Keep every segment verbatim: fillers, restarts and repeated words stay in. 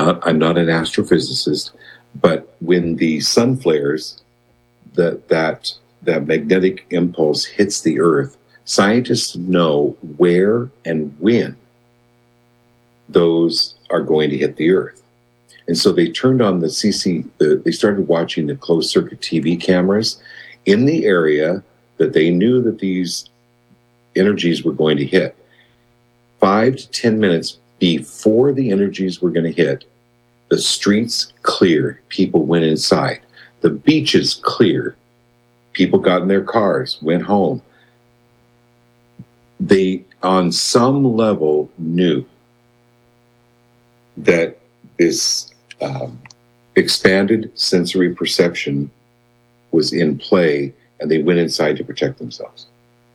not I'm not an astrophysicist, but when the sun flares, that that that magnetic impulse hits the Earth, scientists know where and when those are going to hit the Earth. And so they turned on the C C, the, they started watching the closed circuit T V cameras in the area that they knew that these energies were going to hit. Five to ten minutes before the energies were going to hit, the streets cleared. People went inside. The beaches cleared. People got in their cars, went home. They, on some level, knew that this um, expanded sensory perception was in play, and they went inside to protect themselves.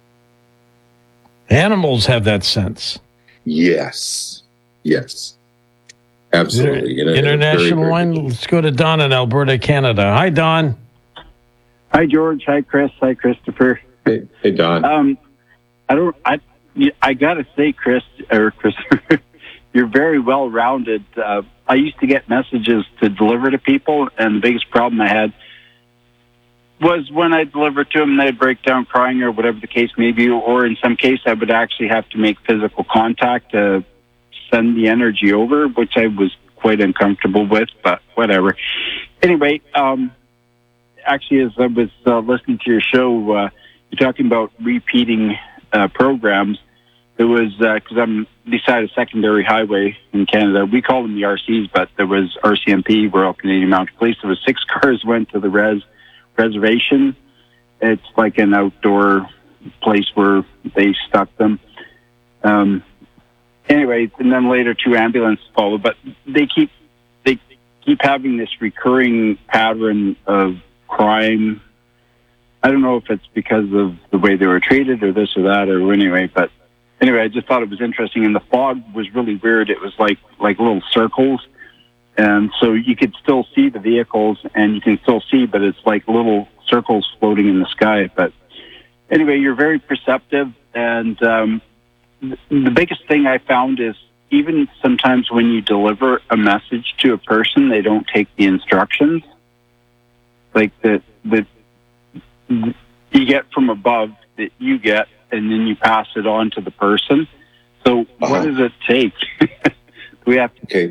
Animals have that sense. Yes. Yes. Absolutely. Inter- in a, International in a very, line. very Let's go to Don in Alberta, Canada. Hi, Don. Hi, George. Hi, Chris. Hi, Christopher. Hey, hey Don. Um, I don't. I. I gotta say, Chris or Christopher, you're very well rounded. Uh, I used to get messages to deliver to people, and the biggest problem I had was when I delivered to them, they'd break down crying or whatever the case may be, or in some case, I would actually have to make physical contact to send the energy over, which I was quite uncomfortable with, but whatever. Anyway, um, actually, as I was uh, listening to your show, uh, you're talking about repeating uh, programs. It was, because uh, I'm beside a secondary highway in Canada. We call them the R Cs, but there was R C M P, Royal Canadian Mounted Police. There was six cars went to the res reservation. It's like an outdoor place where they stuck them. Um, anyway, and then later two ambulances followed, but they keep they keep having this recurring pattern of crime. I don't know if it's because of the way they were treated or this or that or anyway, but anyway, I just thought it was interesting, and the fog was really weird. It was like like little circles. And so you could still see the vehicles, and you can still see, but it's like little circles floating in the sky. But anyway, you're very perceptive. And um, the biggest thing I found is even sometimes when you deliver a message to a person, they don't take the instructions. Like that, that you get from above that you get, and then you pass it on to the person. So uh-huh. What does it take? we have to... Okay.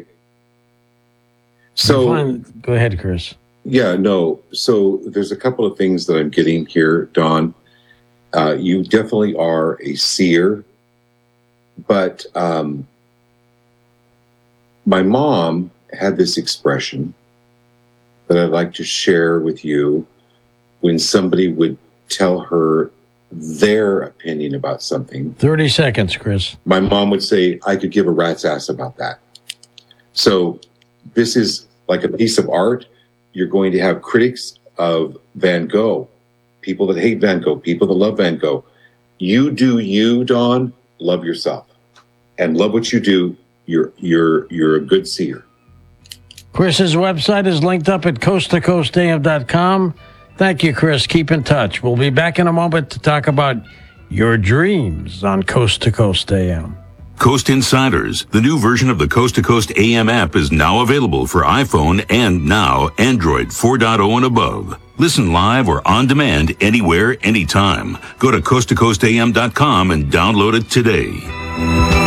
So, go ahead, Chris. Yeah, no. So there's a couple of things that I'm getting here, Don. Uh, you definitely are a seer, but um, my mom had this expression that I'd like to share with you when somebody would tell her their opinion about something. thirty seconds, Chris. My mom would say, I could give a rat's ass about that. So this is like a piece of art. You're going to have critics of Van Gogh, people that hate Van Gogh, people that love Van Gogh. You do you, Don. Love yourself and love what you do. You're you're you're a good seer. Chris's website is linked up at coast to coast a m dot com. Thank you, Chris. Keep in touch. We'll be back in a moment to talk about your dreams on Coast to Coast A M. Coast Insiders, the new version of the Coast to Coast A M app, is now available for iPhone and now Android four point oh and above. Listen live or on demand anywhere, anytime. Go to coast to coast a m dot com and download it today.